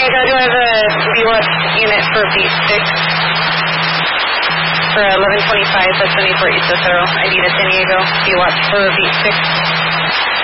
God, do I have a BWAT unit for beat 6 for 1125, that's 24 East Cicero. I need a San Diego BWAT for beat 6.